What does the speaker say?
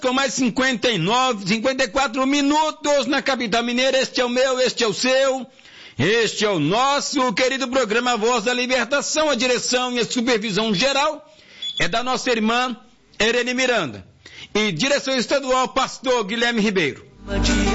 Com mais 54 minutos na capital mineira. Este é o meu, este é o seu, este é o nosso querido programa Voz da Libertação. A direção e a supervisão geral é da nossa irmã Irene Miranda. E direção estadual, pastor Guilherme Ribeiro.